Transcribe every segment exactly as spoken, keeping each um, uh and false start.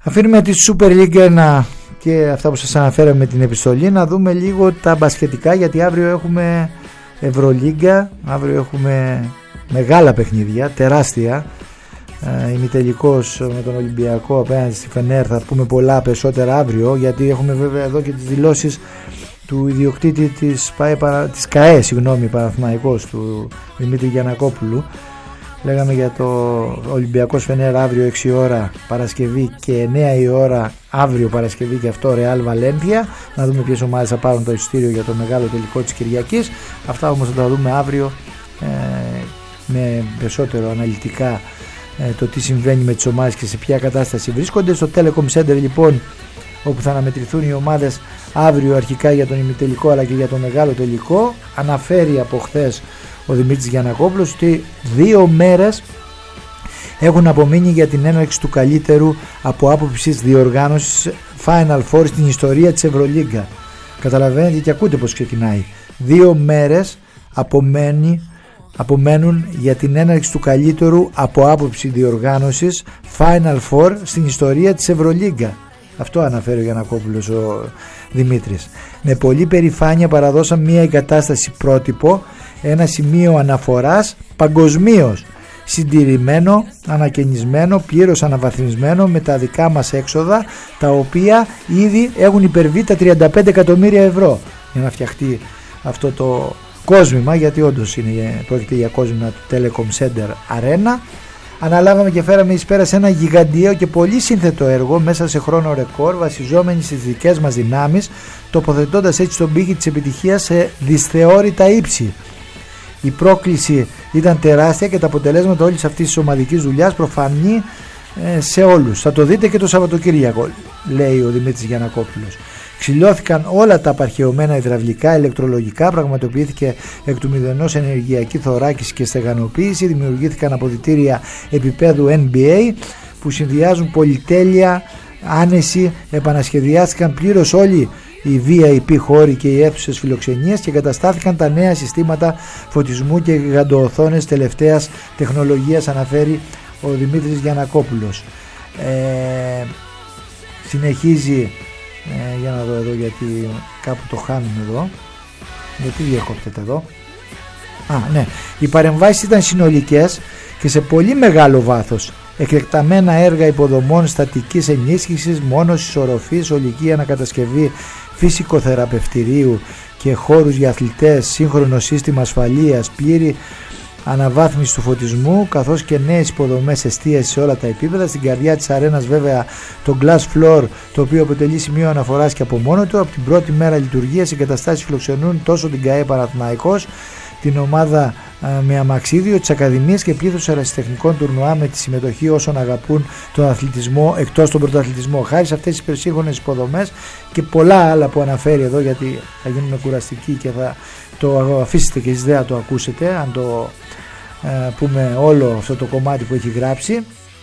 Αφήνουμε τη Super League ένα και αυτά που σας αναφέραμε με την επιστολή, να δούμε λίγο τα μπασκετικά, γιατί αύριο έχουμε Ευρωλίγκα, αύριο έχουμε μεγάλα παιχνίδια, τεράστια. Ε, ημιτελικός με τον Ολυμπιακό απέναντι στη Φενέρ, θα πούμε πολλά περισσότερα αύριο, γιατί έχουμε βέβαια εδώ και τις δηλώσεις του ιδιοκτήτη της, της ΚΑΕ, συγγνώμη, Παναθηναϊκός, του Δημήτρη Γιαννακόπουλου. Λέγαμε για το Ολυμπιακός Φενέρ αύριο έξι ώρα Παρασκευή και εννιά η ώρα αύριο Παρασκευή και αυτό Ρεάλ Βαλένθια. Να δούμε ποιες ομάδες θα πάρουν το εισιτήριο για το μεγάλο τελικό της Κυριακής. Αυτά όμως θα τα δούμε αύριο ε, με περισσότερο αναλυτικά ε, το τι συμβαίνει με τις ομάδες και σε ποια κατάσταση βρίσκονται. Στο Telecom Center λοιπόν, όπου θα αναμετρηθούν οι ομάδες αύριο αρχικά για τον ημιτελικό αλλά και για το μεγάλο τελικό. Αναφέρει από χθες ο Δημήτρης Γιαννακόπουλος ότι δύο μέρες έχουν απομείνει για την έναρξη του καλύτερου από άποψης διοργάνωσης Final Four στην ιστορία της Ευρωλίγκα. Καταλαβαίνετε και ακούτε πως ξεκινάει. Δύο μέρες απομένει, απομένουν για την έναρξη του καλύτερου από άποψη διοργάνωσης Final Four στην ιστορία της Ευρωλίγκα. Αυτό αναφέρει ο Γιαννακόπουλος ο Δημήτρης. Με πολλή περηφάνεια παραδώσαμε μια εγκατάσταση πρότυπο, ένα σημείο αναφοράς παγκοσμίως, συντηρημένο, ανακαινισμένο, πλήρως αναβαθμισμένο με τα δικά μας έξοδα, τα οποία ήδη έχουν υπερβεί τα τριάντα πέντε εκατομμύρια ευρώ για να φτιαχτεί αυτό το κόσμημα, γιατί όντως είναι, πρόκειται για κόσμημα του Telecom Center Arena. Αναλάβαμε και φέραμε εις πέρα σε ένα γιγαντιαίο και πολύ σύνθετο έργο μέσα σε χρόνο ρεκόρ, βασιζόμενοι στις δικές μας δυνάμεις, τοποθετώντας έτσι τον πύχη της επιτυχίας σε δυσθεώρητα ύψη. Η πρόκληση ήταν τεράστια και τα αποτελέσματα όλης αυτής της ομαδικής δουλειάς προφανή ε, σε όλους. Θα το δείτε και το Σαββατοκύριακο, λέει ο Δημήτρης Γιαννακόπουλος. Ξυλώθηκαν όλα τα απαρχαιωμένα υδραυλικά, ηλεκτρολογικά, πραγματοποιήθηκε εκ του μηδενός ενεργειακή θωράκιση και στεγανοποίηση, δημιουργήθηκαν αποδυτήρια επίπεδου N B A που συνδυάζουν πολυτέλεια, άνεση, επανασχεδιάστηκαν πλήρως όλοι οι βι άι πι χώροι και οι αίθουσες φιλοξενίας και καταστάθηκαν τα νέα συστήματα φωτισμού και γιγαντοοθόνες τελευταίας τεχνολογίας, αναφέρει ο Δημήτρης Γιαννακόπουλος. Ε, συνεχίζει, ε, για να δω εδώ γιατί κάπου το χάνουμε εδώ, γιατί διακόπτεται εδώ. Α, ναι. Οι παρεμβάσεις ήταν συνολικές και σε πολύ μεγάλο βάθος. Εκτεταμένα έργα υποδομών στατικής ενίσχυσης, μόνωσης οροφής, ολική ανακατασκευή φυσικοθεραπευτηρίου και χώρους για αθλητές, σύγχρονο σύστημα ασφαλείας, πλήρη αναβάθμιση του φωτισμού, καθώς και νέες υποδομές εστίασης σε όλα τα επίπεδα. Στην καρδιά της αρένας βέβαια το glass floor, το οποίο αποτελεί σημείο αναφοράς και από μόνο του. Από την πρώτη μέρα λειτουργίας οι εγκαταστάσεις φιλοξενούν τόσο την ΚΑΕ Παναθηναϊκός, την ομάδα α, με αμαξίδιο, τις ακαδημίες και πλήθος ερασιτεχνικών τουρνουά με τη συμμετοχή όσων αγαπούν τον αθλητισμό εκτός τον πρωταθλητισμό. Χάρη σε αυτές τις υπερσύγχρονες υποδομές και πολλά άλλα που αναφέρει εδώ, γιατί θα γίνουν κουραστικοί και θα το αφήσετε και εσείς δεν θα το ακούσετε αν το ε, πούμε όλο αυτό το κομμάτι που έχει γράψει.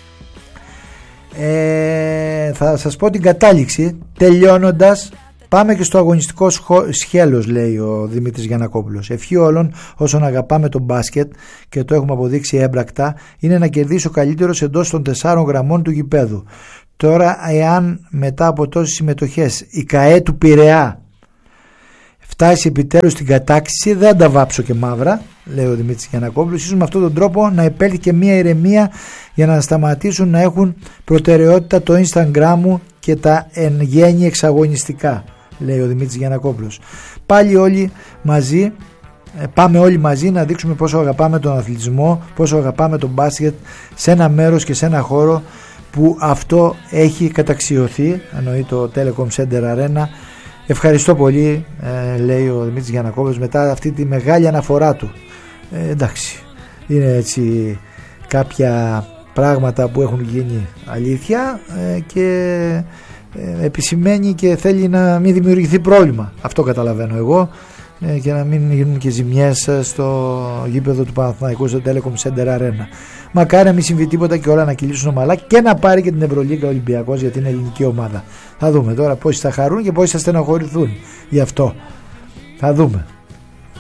Ε, θα σας πω την κατάληξη τελειώνοντας. Πάμε και στο αγωνιστικό σχέλος, λέει ο Δημήτρης Γιαννακόπουλος. Ευχή όλων όσων αγαπάμε τον μπάσκετ και το έχουμε αποδείξει έμπρακτα είναι να κερδίσει ο καλύτερος εντός των τεσσάρων γραμμών του γηπέδου. Τώρα, εάν μετά από τόσες συμμετοχές η ΚΑΕ του Πειραιά φτάσει επιτέλους στην κατάκτηση, δεν τα βάψω και μαύρα, λέει ο Δημήτρης Γιαννακόπουλος, ίσως με αυτόν τον τρόπο να επέλθει και μια ηρεμία για να σταματήσουν να έχουν προτεραιότητα το Instagram μου και τα εν γέννη εξαγωνιστικά, λέει ο Δημήτρης Γιαννακόπουλος. Πάλι όλοι μαζί, πάμε όλοι μαζί να δείξουμε πόσο αγαπάμε τον αθλητισμό, πόσο αγαπάμε τον μπάσκετ σε ένα μέρος και σε ένα χώρο που αυτό έχει καταξιωθεί, εννοεί το Telecom Center Arena. Ευχαριστώ πολύ, ε, λέει ο Δημήτρης Γιαννακόπουλος μετά αυτή τη μεγάλη αναφορά του. Ε, εντάξει, είναι έτσι κάποια πράγματα που έχουν γίνει αλήθεια ε, και ε, επισημαίνει και θέλει να μην δημιουργηθεί πρόβλημα. Αυτό καταλαβαίνω εγώ ε, και να μην γίνουν και ζημιές στο γήπεδο του Παναθηναϊκού στο Telecom Center Arena. Μακάρι να μην συμβεί τίποτα και όλα να κυλήσουν ομαλά και να πάρει και την Ευρωλίγκα Ολυμπιακός για την ελληνική ομάδα. Θα δούμε τώρα πόσοι θα χαρούν και πόσοι θα στεναχωρηθούν γι' αυτό. Θα δούμε.